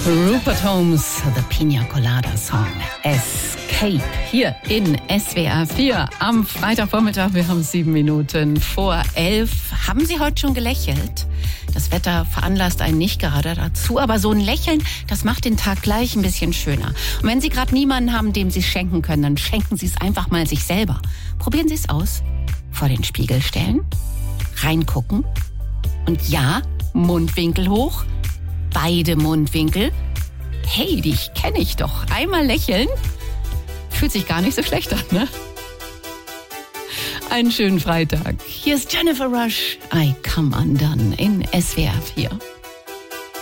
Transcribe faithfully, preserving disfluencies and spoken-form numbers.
Rupert Holmes, The Pina Colada Song, Escape, hier in S W R vier am Freitagvormittag. Wir haben sieben Minuten vor elf. Haben Sie heute schon gelächelt? Das Wetter veranlasst einen nicht gerade dazu, aber so ein Lächeln, das macht den Tag gleich ein bisschen schöner. Und wenn Sie gerade niemanden haben, dem Sie es schenken können, dann schenken Sie es einfach mal sich selber. Probieren Sie es aus. Vor den Spiegel stellen, reingucken und ja, Mundwinkel hoch, beide Mundwinkel. Hey, dich kenne ich doch. Einmal lächeln. Fühlt sich gar nicht so schlecht an, ne? Einen schönen Freitag. Hier ist Jennifer Rush. I Come Undone in S W R vier.